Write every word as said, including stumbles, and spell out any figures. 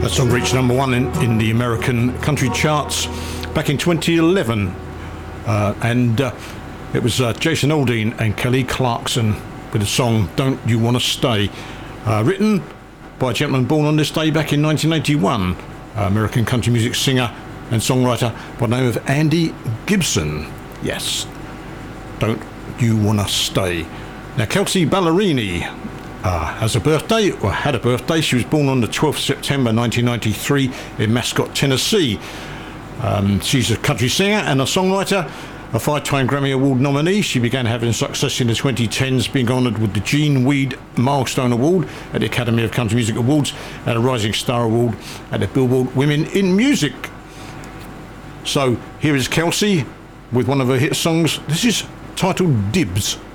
That song reached number one in, in the American country charts back in twenty eleven. Uh, and uh, it was uh, Jason Aldean and Kelly Clarkson with the song Don't You Wanna Stay, uh, written by a gentleman born on this day back in nineteen eighty-one, uh, American country music singer and songwriter by the name of Andy Gibson. Yes, Don't You Wanna Stay. Now, Kelsea Ballerini uh, has a birthday, or had a birthday. She was born on the twelfth of September nineteen ninety-three in Mascot, Tennessee. Um, she's a country singer and a songwriter, a five-time Grammy Award nominee. She began having success in the twenty tens, being honoured with the Gene Weed Milestone Award at the Academy of Country Music Awards and a Rising Star Award at the Billboard Women in Music. So here is Kelsea with one of her hit songs. This is titled Dibs.